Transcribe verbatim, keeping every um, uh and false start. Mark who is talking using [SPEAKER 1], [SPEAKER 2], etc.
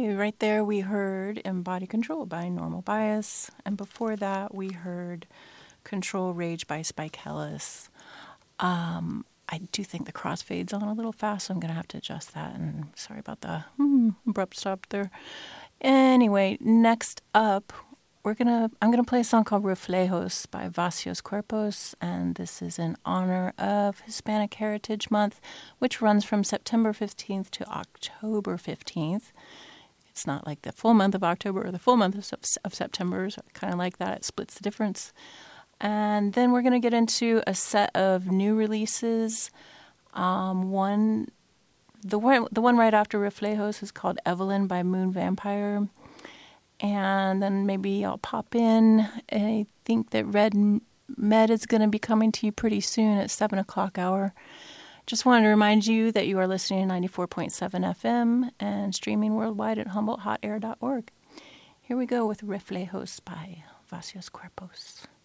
[SPEAKER 1] Okay, right there we heard Embody Control by Normal Bias. And before that, we heard Control Rage by Spike Hellis. Um, I do think the crossfade's on a little fast, so I'm going to have to adjust that. And sorry about the hmm, abrupt stop there. Anyway, next up, we're gonna. I'm gonna play a song called Reflejos by Vacios Cuerpos, and this is in honor of Hispanic Heritage Month, which runs from September fifteenth to October fifteenth. It's not like the full month of October or the full month of, of September, so I kind of like that. It splits the difference. And then we're gonna get into a set of new releases. Um, one, the one, the one right after Reflejos is called Evelyn by Moon Vampire. And then maybe I'll pop in. I think that Red Med is going to be coming to you pretty soon at seven o'clock hour. Just wanted to remind you that you are listening to ninety-four point seven F M and streaming worldwide at humboldt hot air dot org. Here we go with Reflejos by Vacios Cuerpos.